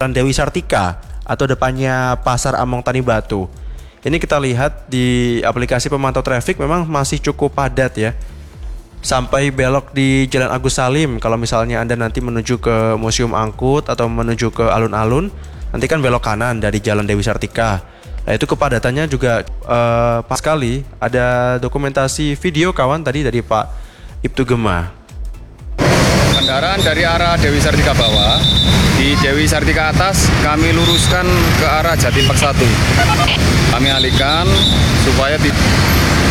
Dewi Sartika atau depannya Pasar Among Tani Batu. Ini kita lihat di aplikasi pemantau traffic memang masih cukup padat ya. Sampai belok di Jalan Agus Salim, kalau misalnya Anda nanti menuju ke Museum Angkut atau menuju ke alun-alun, nanti kan belok kanan dari Jalan Dewi Sartika. Nah itu kepadatannya juga pas sekali. Ada dokumentasi video kawan tadi dari Pak Ibtu Gema. Kendaraan dari arah Dewi Sartika bawah, di Dewi Sartika atas kami luruskan ke arah Jati Park 1. Kami alihkan supaya